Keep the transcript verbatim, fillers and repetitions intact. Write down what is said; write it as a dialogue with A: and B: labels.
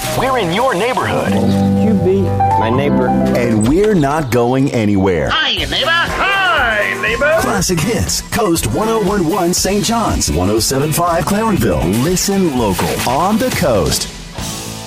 A: We're in your neighborhood.
B: You be my neighbor.
C: And we're not going anywhere.
D: Hi, neighbor. Hi, neighbor.
C: Classic Hits, Coast one oh one point one Saint John's, one oh seven point five Clarenville. Listen local on the coast.